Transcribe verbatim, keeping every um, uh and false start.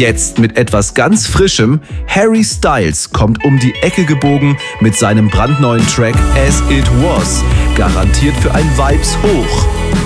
Jetzt mit etwas ganz Frischem. Harry Styles kommt um die Ecke gebogen mit seinem brandneuen Track As It Was. Garantiert für ein Vibes hoch.